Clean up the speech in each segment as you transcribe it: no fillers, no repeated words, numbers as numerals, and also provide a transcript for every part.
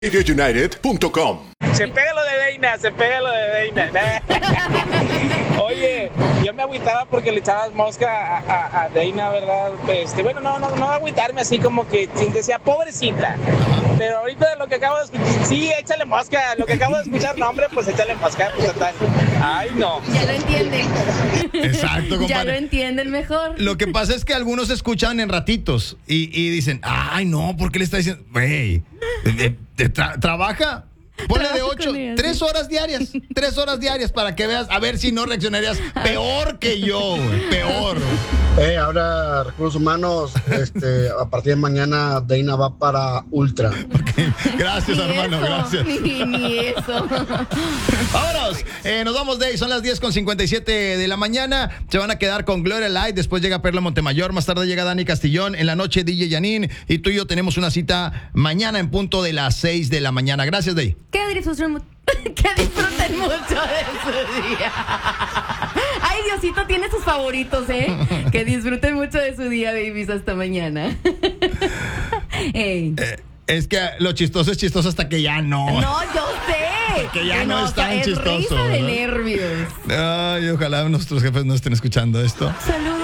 RadioUnited.com. Se pega lo de Deina, se pega lo de Deina. Oye, yo me agüitaba porque le echabas mosca a Deina, ¿verdad? Bueno, no agüitarme así como que decía, pobrecita. Pero ahorita lo que acabo de escuchar, sí, échale mosca. Lo que acabo de escuchar, no, hombre, pues échale mosca. Pues, ay, no. Ya lo entienden. Exacto, compadre. Ya lo entienden mejor. Lo que pasa es que algunos escuchan en ratitos y dicen, ay, no, ¿por qué le está diciendo? Güey, trabaja. Ponle de 8, 3 horas diarias. 3 horas diarias para que veas, a ver si no reaccionarías peor que yo, güey, peor. Ahora Recursos Humanos, a partir de mañana Deina va para Ultra. Okay. Gracias, Ni hermano, eso, gracias. Ni eso. Vámonos, nos vamos de ahí, son las 10:57 de la mañana. Se van a quedar con Gloria Light, después llega Perla Montemayor, más tarde llega Dani Castillón, en la noche DJ Yanin, y tú y yo tenemos una cita mañana en punto de las 6 de la mañana. Gracias, Dey. Que disfruten mucho de su día. Ay, Diosito tiene sus favoritos, ¿eh? Que disfruten mucho de su día, babies. Hasta mañana. Hey. Es que lo chistoso es chistoso hasta que ya no. No, yo sé. Que ya no es tan chistoso. Risa de ¿no? nervios. Ay, ojalá nuestros jefes no estén escuchando esto. Saludos.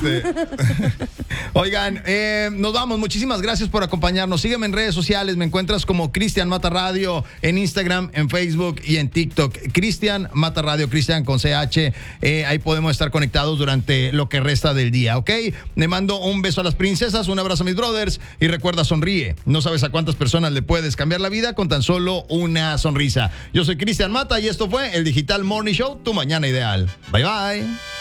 Oigan, nos vamos. Muchísimas gracias por acompañarnos. Sígueme en redes sociales. Me encuentras como Cristian Mata Radio en Instagram, en Facebook y en TikTok. Cristian Mata Radio, Cristian con CH. Ahí podemos estar conectados durante lo que resta del día, ¿ok? Le mando un beso a las princesas, un abrazo a mis brothers y recuerda, sonríe. No sabes a cuántas personas le puedes cambiar la vida con tan solo una sonrisa. Yo soy Cristian Mata y esto fue el Digital Morning Show, tu mañana ideal. Bye, bye.